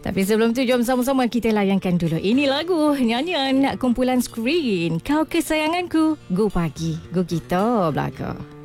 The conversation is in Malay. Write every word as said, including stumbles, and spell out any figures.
Tapi sebelum tu, jom sama-sama kita layankan dulu. Ini lagu nyanyian kumpulan Screen, Kau Kesayanganku, Go Pagi, Go Kita belaka.